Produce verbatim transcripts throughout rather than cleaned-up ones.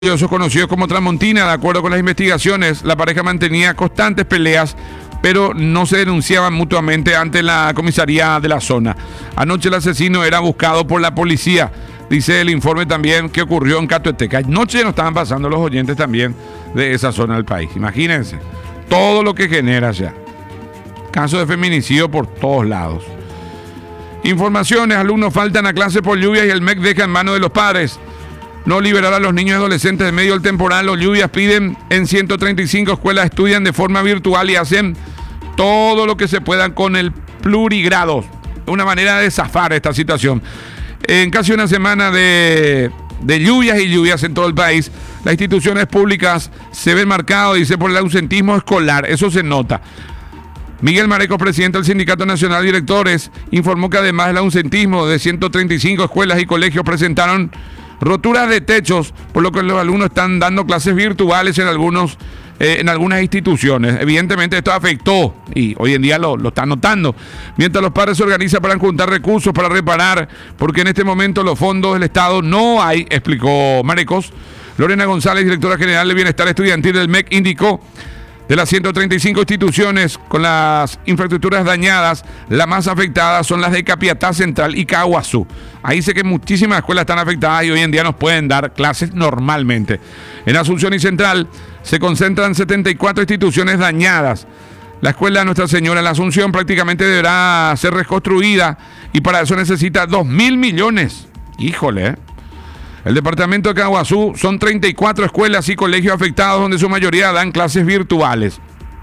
Ellos conocidos como Tramontina. De acuerdo con las investigaciones, la pareja mantenía constantes peleas, pero no se denunciaban mutuamente ante la comisaría de la zona. Anoche el asesino era buscado por la policía. Dice el informe también que ocurrió en Catueteca. Anoche nos estaban pasando los oyentes también de esa zona del país. Imagínense todo lo que genera ya. Casos de feminicidio por todos lados. Informaciones: alumnos faltan a clase por lluvia y el M E C deja en manos de los padres. No liberar a los niños y adolescentes en medio del temporal. Los lluvias piden en ciento treinta y cinco escuelas, estudian de forma virtual y hacen todo lo que se puedan con el plurigrado. Una manera de zafar esta situación. En casi una semana de, de lluvias y lluvias en todo el país, las instituciones públicas se ven marcadas, dice, por el ausentismo escolar. Eso se nota. Miguel Marecos, presidente del Sindicato Nacional de Directores, informó que además del ausentismo de ciento treinta y cinco escuelas y colegios presentaron roturas de techos, por lo que los alumnos están dando clases virtuales en algunos eh, en algunas instituciones. Evidentemente esto afectó y hoy en día lo, lo están notando. Mientras los padres se organizan para juntar recursos para reparar, porque en este momento los fondos del Estado no hay, explicó Marecos. Lorena González, directora general de Bienestar Estudiantil del M E C, indicó: de las ciento treinta y cinco instituciones con las infraestructuras dañadas, las más afectadas son las de Capiatá Central y Caguazú. Ahí sé que muchísimas escuelas están afectadas y hoy en día nos pueden dar clases normalmente. En Asunción y Central se concentran setenta y cuatro instituciones dañadas. La escuela Nuestra Señora en la Asunción prácticamente deberá ser reconstruida y para eso necesita dos mil millones. Híjole, ¿eh? El departamento de Caguazú son treinta y cuatro escuelas y colegios afectados, donde su mayoría dan clases virtuales.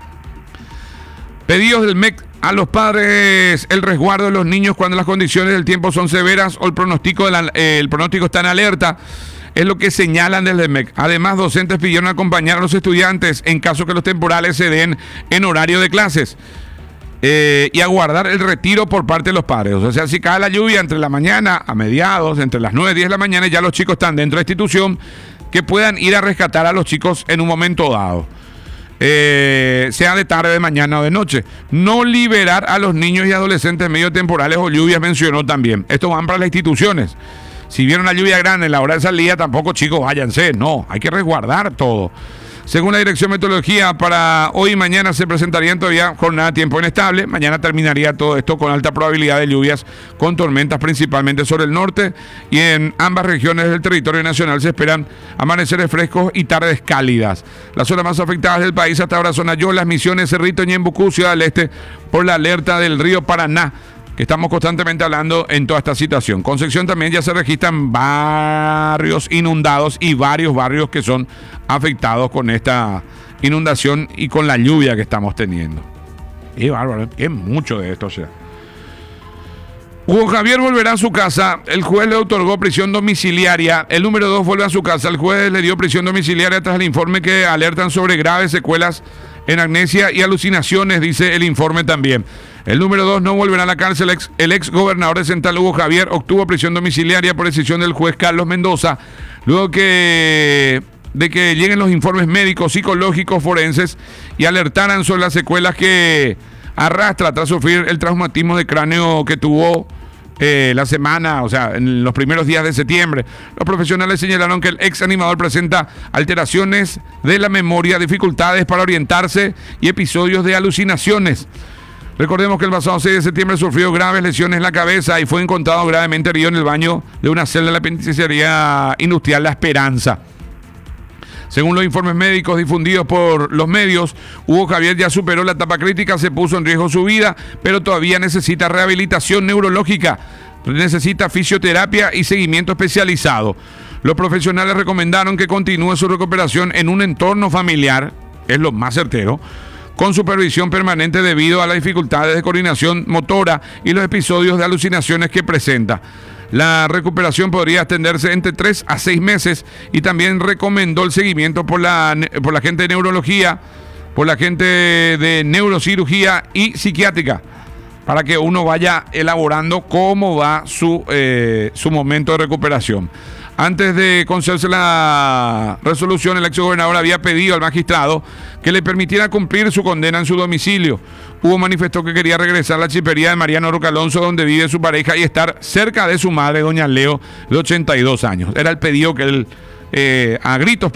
Pedidos del M E C a los padres: el resguardo de los niños cuando las condiciones del tiempo son severas o el pronóstico, de la, eh, el pronóstico está en alerta. Es lo que señalan desde el M E C. Además, docentes pidieron acompañar a los estudiantes en caso que los temporales se den en horario de clases. Eh, y aguardar el retiro por parte de los padres. O sea, si cae la lluvia entre la mañana a mediados, entre las nueve y diez de la mañana, ya los chicos están dentro de la institución, que puedan ir a rescatar a los chicos en un momento dado. Eh, sea de tarde, de mañana o de noche. No liberar a los niños y adolescentes en medio temporales o lluvias, mencionó también. Esto van para las instituciones. Si vieron la lluvia grande en la hora de salida, tampoco, chicos, váyanse. No, hay que resguardar todo. Según la Dirección de Meteorología, para hoy y mañana se presentarían todavía jornada de tiempo inestable. Mañana terminaría todo esto con alta probabilidad de lluvias, con tormentas principalmente sobre el norte. Y en ambas regiones del territorio nacional se esperan amaneceres frescos y tardes cálidas. Las zonas más afectadas del país hasta ahora son Ayolas, Misiones, Cerrito, Ñembucú, Ciudad del Este, por la alerta del río Paraná, que estamos constantemente hablando en toda esta situación. Concepción también ya se registran barrios inundados y varios barrios que son afectados con esta inundación y con la lluvia que estamos teniendo. ¡Qué bárbaro! ¡Qué mucho de esto! O sea, Hugo Javier volverá a su casa. El juez le otorgó prisión domiciliaria. El número dos vuelve a su casa. El juez le dio prisión domiciliaria tras el informe que alertan sobre graves secuelas en amnesia y alucinaciones, dice el informe también. El número dos no volverá a la cárcel. Ex, el ex gobernador de Central, Hugo Javier, obtuvo prisión domiciliaria por decisión del juez Carlos Mendoza, luego que, de que lleguen los informes médicos, psicológicos, forenses y alertaran sobre las secuelas que arrastra tras sufrir el traumatismo de cráneo que tuvo eh, la semana, o sea, en los primeros días de septiembre. Los profesionales señalaron que el ex animador presenta alteraciones de la memoria, dificultades para orientarse y episodios de alucinaciones. Recordemos que el pasado seis de septiembre sufrió graves lesiones en la cabeza y fue encontrado gravemente herido en el baño de una celda de la penitenciaría industrial La Esperanza. Según los informes médicos difundidos por los medios, Hugo Javier ya superó la etapa crítica, se puso en riesgo su vida, pero todavía necesita rehabilitación neurológica, necesita fisioterapia y seguimiento especializado. Los profesionales recomendaron que continúe su recuperación en un entorno familiar, es lo más certero, con supervisión permanente debido a las dificultades de coordinación motora y los episodios de alucinaciones que presenta. La recuperación podría extenderse entre tres a seis meses y también recomendó el seguimiento por la, por la gente de neurología, por la gente de neurocirugía y psiquiátrica, para que uno vaya elaborando cómo va su, eh, su momento de recuperación. Antes de concederse la resolución, el exgobernador había pedido al magistrado que le permitiera cumplir su condena en su domicilio. Hugo manifestó que quería regresar a la chipería de Mariano Roca Alonso, donde vive su pareja, y estar cerca de su madre, doña Leo, de ochenta y dos años. Era el pedido que él eh, a gritos